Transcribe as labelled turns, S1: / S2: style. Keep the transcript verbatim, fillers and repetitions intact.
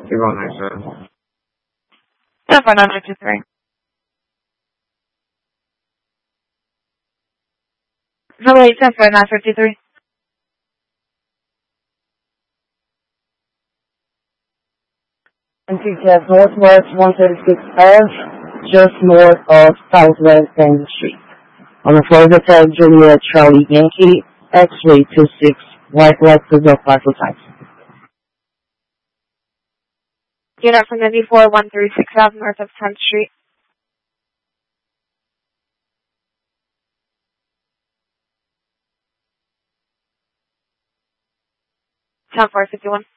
S1: Keep on there, sir.
S2: ten four nine fifty-three. Hello, ten four nine fifty-three.
S3: N T T S Northwest one thirty-six F, just north of Southwest End Street. On the floor Hotel Juliet Charlie Yankee, X-ray two six, White Lexus of five times.
S2: Unit from ninety-four one thirty-six South north of tenth Street. ten four fifty-one.